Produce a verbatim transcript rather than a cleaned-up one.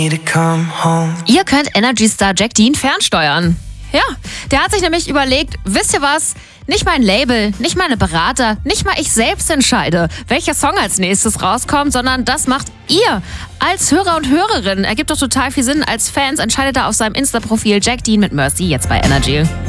Ihr könnt Energy-Star Jack Dean fernsteuern. Ja, der hat sich nämlich überlegt, wisst ihr was? Nicht mein Label, nicht meine Berater, nicht mal ich selbst entscheide, welcher Song als nächstes rauskommt, sondern das macht ihr als Hörer und Hörerin. Ergibt doch total viel Sinn. Als Fans entscheidet er auf seinem Insta-Profil Jack Dean mit Mercy jetzt bei Energy.